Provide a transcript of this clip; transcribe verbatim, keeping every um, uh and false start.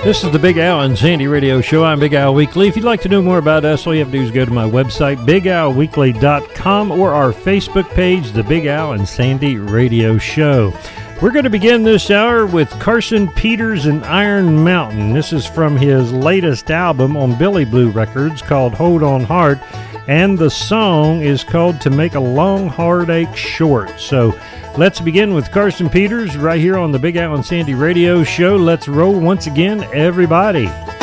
This is the Big Al and Sandy Radio Show. I'm Big Al Weekly. If you'd like to know more about us, all you have to do is go to my website, big al weekly dot com, or our Facebook page, The Big Al and Sandy Radio Show. We're going to begin this hour with Carson Peters and Iron Mountain. This is from his latest album on Billy Blue Records called Hold On Heart, and the song is called To Make a Long Heartache Short. So let's begin with Carson Peters right here on the Big Al and Sandy Radio Show. Let's roll once again, everybody.